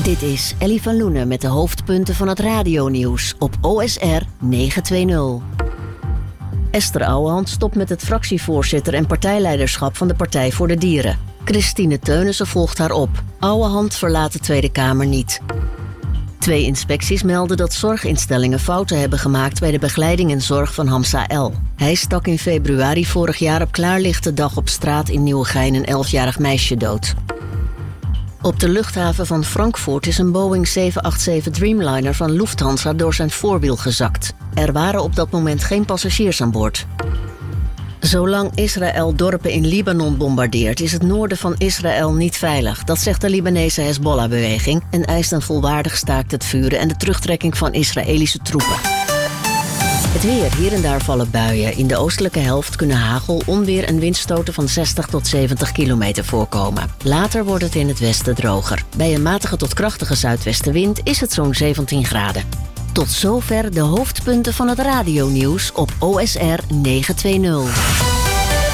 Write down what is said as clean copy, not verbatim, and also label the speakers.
Speaker 1: Dit is Ellie van Loenen met de hoofdpunten van het radionieuws op OSR 920. Esther Ouwehand stopt met het fractievoorzitter en partijleiderschap van de Partij voor de Dieren. Christine Teunissen volgt haar op. Ouwehand verlaat de Tweede Kamer niet. 2 inspecties melden dat zorginstellingen fouten hebben gemaakt bij de begeleiding en zorg van Hamza L. Hij stak in februari vorig jaar op klaarlichte dag op straat in Nieuwegein een 11-jarig meisje dood. Op de luchthaven van Frankfurt is een Boeing 787 Dreamliner van Lufthansa door zijn voorwiel gezakt. Er waren op dat moment geen passagiers aan boord. Zolang Israël dorpen in Libanon bombardeert, is het noorden van Israël niet veilig. Dat zegt de Libanese Hezbollah-beweging en eist een volwaardig staakt het vuren en de terugtrekking van Israëlische troepen. Het weer. Hier en daar vallen buien. In de oostelijke helft kunnen hagel, onweer en windstoten van 60 tot 70 kilometer voorkomen. Later wordt het in het westen droger. Bij een matige tot krachtige zuidwestenwind is het zo'n 17 graden. Tot zover de hoofdpunten van het radionieuws op OSR 920.